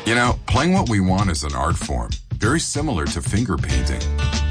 You know, playing what we want is an art form, very similar to finger painting.